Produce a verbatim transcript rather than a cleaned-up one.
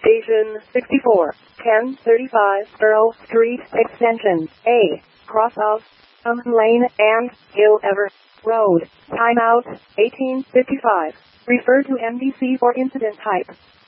Station sixty-four, ten thirty-five Earl Street Extension, A, cross of Um Lane and Hill Ever Road. Timeout, eighteen fifty-five. Refer to M D C for incident type.